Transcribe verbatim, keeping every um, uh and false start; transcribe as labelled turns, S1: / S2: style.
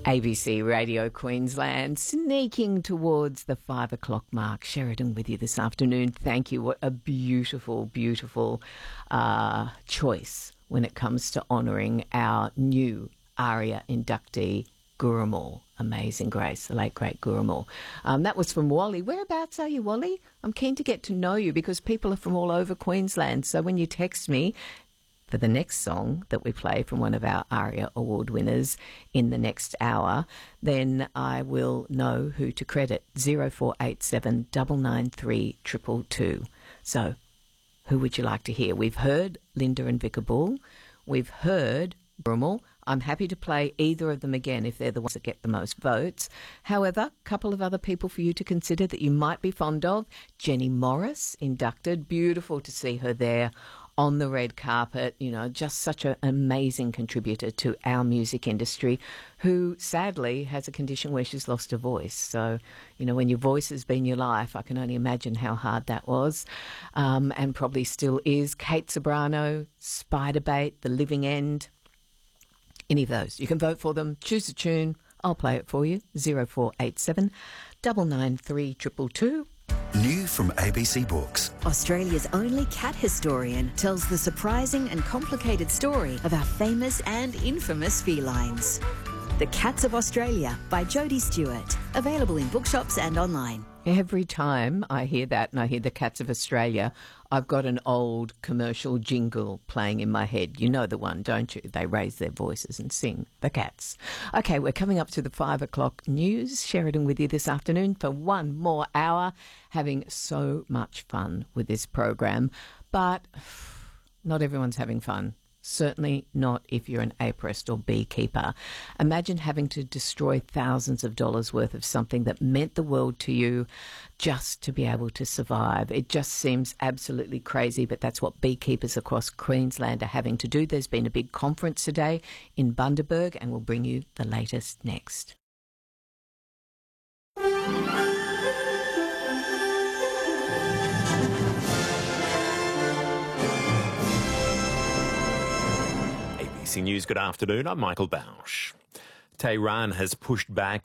S1: A B C Radio Queensland, sneaking towards the five o'clock mark. Sheridan with you this afternoon. Thank you. What a beautiful, beautiful uh, choice when it comes to honouring our new ARIA inductee, Gurrumul. Amazing Grace, the late great Gurrumul. Um, that was from Wally. Whereabouts are you, Wally? I'm keen to get to know you because people are from all over Queensland. So when you text me for the next song that we play from one of our ARIA Award winners in the next hour, then I will know who to credit. zero four eight seven nine nine three two two two. So who would you like to hear? We've heard Linda and Vicar Bull. We've heard Gurrumul. I'm happy to play either of them again if they're the ones that get the most votes. However, a couple of other people for you to consider that you might be fond of. Jenny Morris, inducted. Beautiful to see her there on the red carpet, you know, just such an amazing contributor to our music industry, who sadly has a condition where she's lost her voice. So, you know, when your voice has been your life, I can only imagine how hard that was, um, and probably still is. Kate Sobrano, Spiderbait, The Living End, any of those. You can vote for them, choose a tune, I'll play it for you. zero four eight seven nine nine three two two two.
S2: New from A B C Books.
S3: Australia's only cat historian tells the surprising and complicated story of our famous and infamous felines. The Cats of Australia by Jodie Stewart. Available in bookshops and online.
S1: Every time I hear that and I hear the Cats of Australia, I've got an old commercial jingle playing in my head. You know the one, don't you? They raise their voices and sing, the Cats. Okay, we're coming up to the five o'clock news. Sheridan with you this afternoon for one more hour, having so much fun with this program. But not everyone's having fun. Certainly not if you're an apiarist or beekeeper. Imagine having to destroy thousands of dollars worth of something that meant the world to you just to be able to survive. It just seems absolutely crazy, but that's what beekeepers across Queensland are having to do. There's been a big conference today in Bundaberg, and we'll bring you the latest next.
S4: A B C News, good afternoon. I'm Michael Bausch. Tehran has pushed back